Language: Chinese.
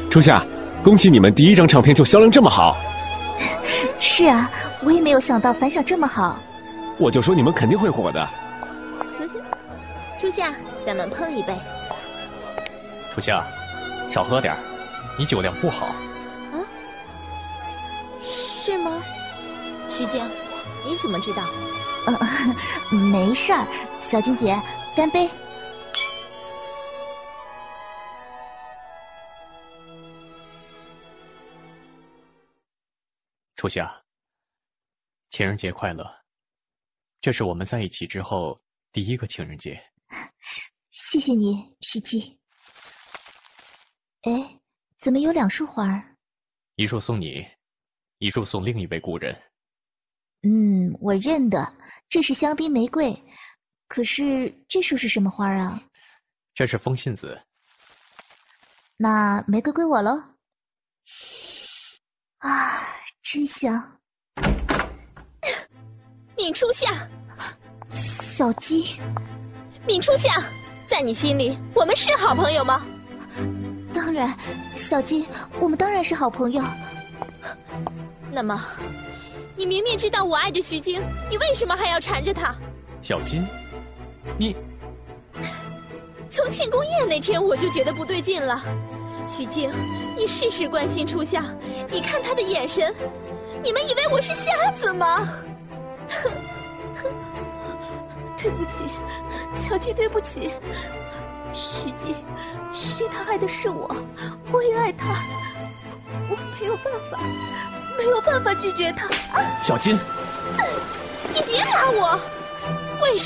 初夏，恭喜你们第一张唱片就销量这么好。 是啊，我也没有想到反响这么好。 我就说你们肯定会火的。 初夏，咱们碰一杯。 初夏，少喝点，你酒量不好。 啊？是吗？徐静，你怎么知道？没事儿，小金姐，干杯。 初夏，情人节快乐！这是我们在一起之后第一个情人节。 谢谢你，徐静。哎，怎么有2束花？ 一束送你，一束送另一位故人。 我认得，这是香槟玫瑰。可是这束是什么花啊？ 这是风信子。 那玫瑰归我喽。啊，真香。 闵初夏， 小鸡， 闵初夏，在你心里，我们是好朋友吗？ 当然，小鸡，我们当然是好朋友。 那么，你明明知道我爱着徐晶，你为什么还要缠着他？ 小金，你从庆功宴那天我就觉得不对劲了。徐静，你事事关心初夏，你看他的眼神，你们以为我是瞎子吗？ 对不起，小鸡，对不起。徐静他爱的是我，我也爱他，我没有办法拒绝他。 小金， 你别打我！为